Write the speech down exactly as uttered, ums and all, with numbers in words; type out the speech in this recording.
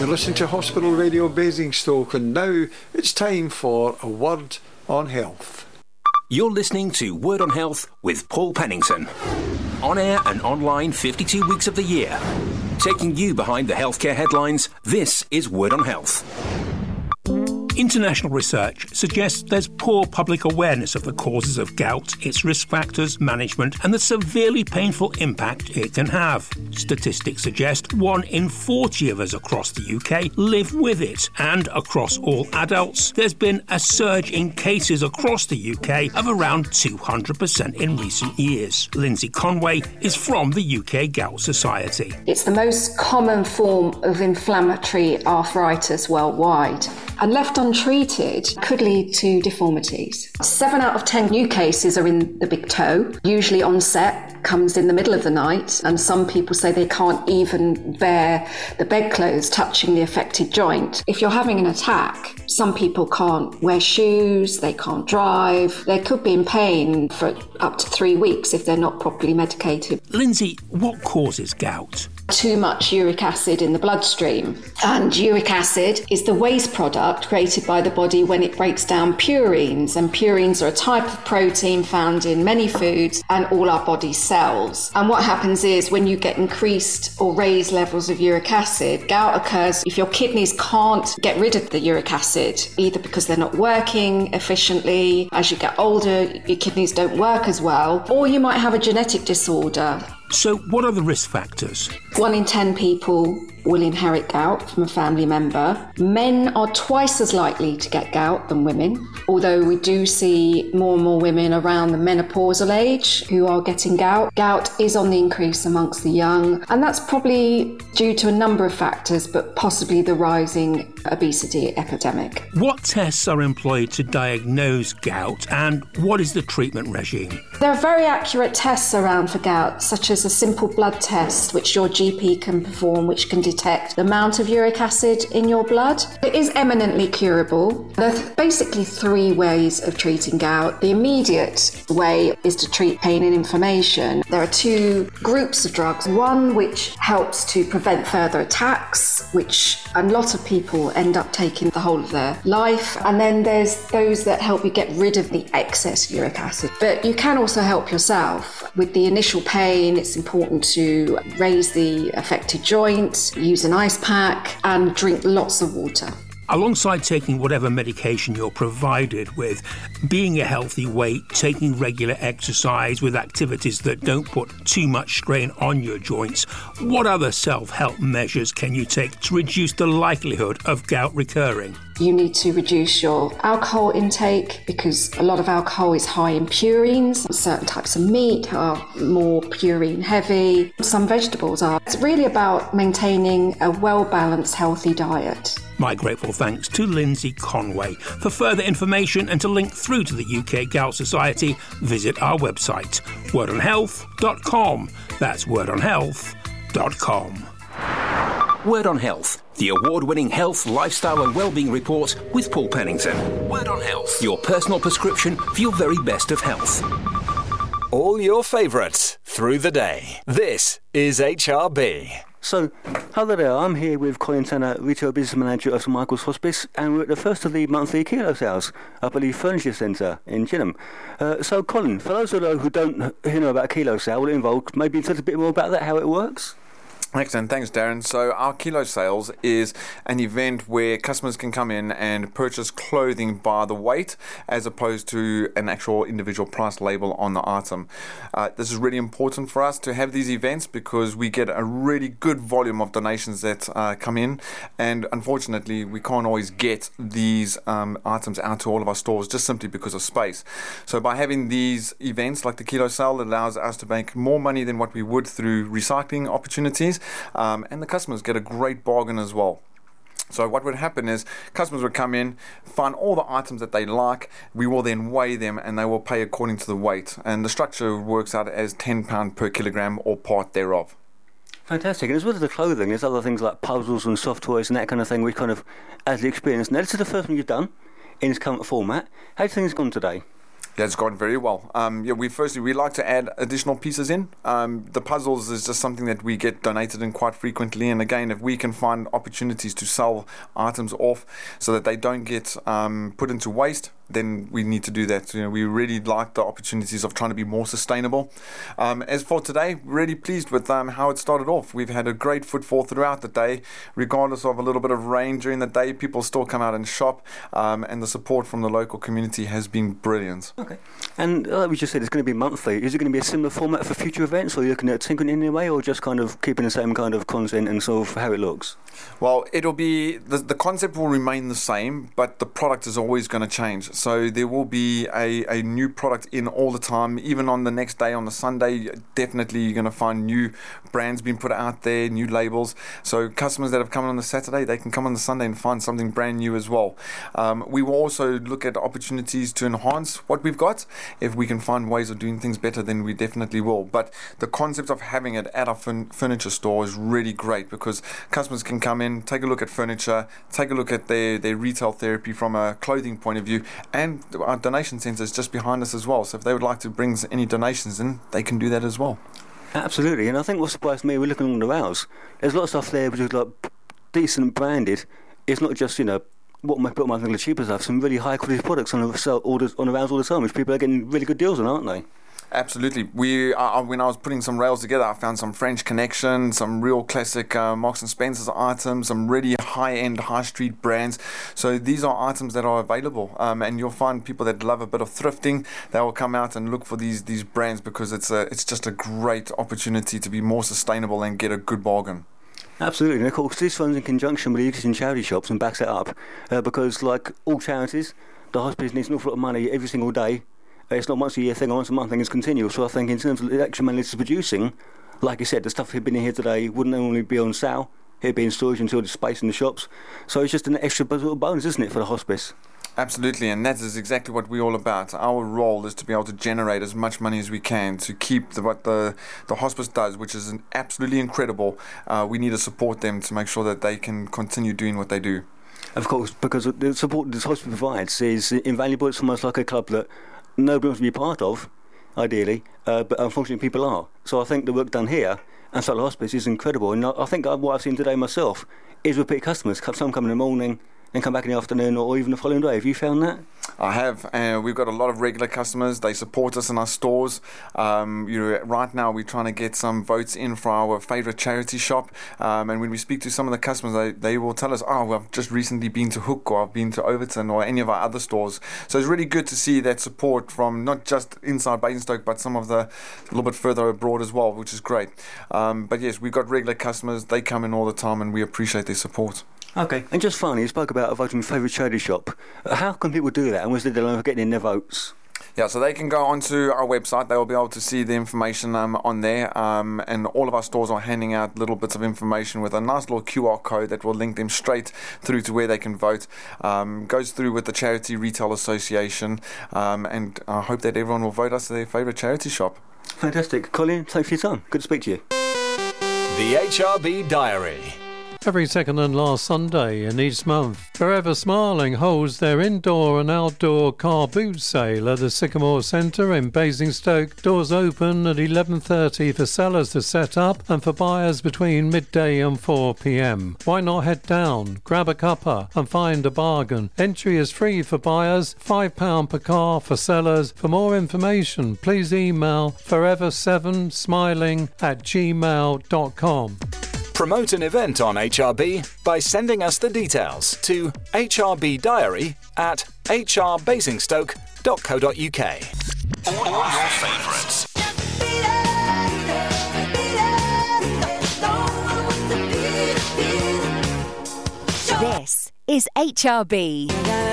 You're listening to Hospital Radio Basingstoke, and now it's time for a word on health. You're listening to Word on Health with Paul Pennington. On air and online fifty-two weeks of the year. Taking you behind the healthcare headlines, this is Word on Health. International research suggests there's poor public awareness of the causes of gout, its risk factors, management, and the severely painful impact it can have. Statistics suggest one in forty of us across the U K live with it, and across all adults, there's been a surge in cases across the U K of around two hundred percent in recent years. Lindsay Conway is from the U K Gout Society. It's the most common form of inflammatory arthritis worldwide, and left untreated could lead to deformities. Seven out of ten new cases are in the big toe. Usually onset comes in the middle of the night, and some people say they can't even bear the bedclothes touching the affected joint. If you're having an attack, some people can't wear shoes, they can't drive, they could be in pain for up to three weeks if they're not properly medicated. Lindsay, what causes gout? Too much uric acid in the bloodstream. And uric acid is the waste product created by the body when it breaks down purines. And purines are a type of protein found in many foods and all our body cells. And what happens is when you get increased or raised levels of uric acid, gout occurs if your kidneys can't get rid of the uric acid, either because they're not working efficiently. As you get older, your kidneys don't work as well, or you might have a genetic disorder. So what are the risk factors? One in ten people will inherit gout from a family member. Men are twice as likely to get gout than women, although we do see more and more women around the menopausal age who are getting gout. Gout is on the increase amongst the young, and that's probably due to a number of factors, but possibly the rising obesity epidemic. What tests are employed to diagnose gout, and what is the treatment regime? There are very accurate tests around for gout, such as a simple blood test, which your G P can perform, which can detect the amount of uric acid in your blood. It is eminently curable. There are basically three ways of treating gout. The immediate way is to treat pain and inflammation. There are two groups of drugs. One which helps to prevent further attacks, which a lot of people end up taking the whole of their life. And then there's those that help you get rid of the excess uric acid. But you can also help yourself. With the initial pain, it's important to raise the affected joint, use an ice pack, and drink lots of water. Alongside taking whatever medication you're provided with, being a healthy weight, taking regular exercise with activities that don't put too much strain on your joints, what other self-help measures can you take to reduce the likelihood of gout recurring? You need to reduce your alcohol intake because a lot of alcohol is high in purines. Certain types of meat are more purine heavy. Some vegetables are. It's really about maintaining a well-balanced, healthy diet. My grateful thanks to Lindsay Conway. For further information and to link through to the U K Gout Society, visit our website, word on health dot com. That's word on health dot com. Word on Health, the award-winning health, lifestyle and wellbeing report with Paul Pennington. Word on Health, your personal prescription for your very best of health. All your favourites through the day. This is H R B. So, hello there, I'm here with Colin Tanner, Retail Business Manager of St Michael's Hospice, and we're at the first of the monthly kilo sales up at the Furniture Centre in Gillingham. Uh, so, Colin, for those of you who don't who know about a kilo sale, what it involves, maybe tell us a bit more about that, how it works? Excellent, thanks Darren. So our Kilo Sales is an event where customers can come in and purchase clothing by the weight as opposed to an actual individual price label on the item. Uh, this is really important for us to have these events because we get a really good volume of donations that uh, come in, and unfortunately we can't always get these um, items out to all of our stores just simply because of space. So by having these events like the Kilo Sale, it allows us to make more money than what we would through recycling opportunities. Um, and the customers get a great bargain as well. So what would happen is customers would come in, find all the items that they like, we will then weigh them and they will pay according to the weight. And the structure works out as ten pounds per kilogram or part thereof. Fantastic. And as well as the clothing, there's other things like puzzles and soft toys and that kind of thing which kind of adds the experience. Now, this is the first one you've done in its current format. How's things gone today? Yeah, it's gone very well. Um, yeah, we firstly we like to add additional pieces in. Um, the puzzles is just something that we get donated in quite frequently, and again, if we can find opportunities to sell items off so that they don't get um, put into waste, then we need to do that. You know, we really like the opportunities of trying to be more sustainable. Um, as for today, really pleased with um, how it started off. We've had a great footfall throughout the day, regardless of a little bit of rain during the day. People still come out and shop, um, and the support from the local community has been brilliant. Okay. And like we just said, it's going to be monthly. Is it going to be a similar format for future events, or are you looking at tinkering in any way, or just kind of keeping the same kind of content and sort of how it looks? Well, it'll be, the, the concept will remain the same, but the product is always going to change. So there will be a, a new product in all the time. Even on the next day, on the Sunday, definitely you're going to find new brands being put out there, new labels. So customers that have come on the Saturday, they can come on the Sunday and find something brand new as well. Um, we will also look at opportunities to enhance what we've got. If we can find ways of doing things better, then we definitely will. But the concept of having it at our fun- furniture store is really great, because customers can come in, take a look at furniture, take a look at their, their retail therapy from a clothing point of view, and our donation centre is just behind us as well. So if they would like to bring any donations in, they can do that as well. Absolutely, and I think what surprised me, we're looking on the rails, there's a lot of stuff there which is like decent branded. It's not just, you know, what might put my thing the cheaper stuff, some really high quality products on the sell orders on the rails all the time, which people are getting really good deals on, aren't they? Absolutely. We uh, when I was putting some rails together, I found some French Connection, some real classic uh, Marks and Spencer's items, some really high-end high street brands. So these are items that are available, um, and you'll find people that love a bit of thrifting. They will come out and look for these these brands, because it's a it's just a great opportunity to be more sustainable and get a good bargain. Absolutely, and of course this runs in conjunction with the existing charity shops and backs it up, uh, because like all charities, the hospice needs an awful lot of money every single day. Uh, it's not once a year thing or once a month thing, it's continual. So I think in terms of the extra money it's producing, like I said, the stuff that's been in here today wouldn't only be on sale, it'd be in storage until there's space in the shops. So it's just an extra little bonus, isn't it, for the hospice? Absolutely, and that is exactly what we're all about. Our role is to be able to generate as much money as we can to keep the, what the, the hospice does, which is an absolutely incredible. Uh, we need to support them to make sure that they can continue doing what they do. Of course, because the support this hospice provides is invaluable. It's almost like a club that nobody wants to be part of, ideally, uh, but unfortunately people are. So I think the work done here and Solar Hospice is incredible, and I think what I've seen today myself is repeat customers. Some come in the morning and come back in the afternoon, or even the following day. Have you found that? I have, and uh, we've got a lot of regular customers. They support us in our stores. Um, you know, right now we're trying to get some votes in for our favourite charity shop, um, and when we speak to some of the customers, they, they will tell us, oh, well, I've just recently been to Hook, or I've been to Overton, or any of our other stores. So it's really good to see that support from not just inside Basingstoke, but some of the a little bit further abroad as well, which is great. Um, but yes, we've got regular customers. They come in all the time, and we appreciate their support. Okay, and just finally, you spoke about voting your favourite charity shop. Uh, how can people do that, and was it they're getting in their votes? Yeah, so they can go onto our website. They will be able to see the information um, on there, um, and all of our stores are handing out little bits of information with a nice little Q R code that will link them straight through to where they can vote. Um, goes through with the Charity Retail Association, um, and I hope that everyone will vote us their favourite charity shop. Fantastic. Colin, thanks for your time. Good to speak to you. The H R B Diary. Every second and last Sunday in each month, Forever Smiling holds their indoor and outdoor car boot sale at the Sycamore Centre in Basingstoke. Doors open at eleven thirty for sellers to set up and for buyers between midday and four p m. Why not head down, grab a cuppa and find a bargain? Entry is free for buyers, five pounds per car for sellers. For more information, please email forever seven smiling at gmail dot com. Promote an event on H R B by sending us the details to h r b diary at h r basingstoke dot co dot u k. All your favourites. This is H R B.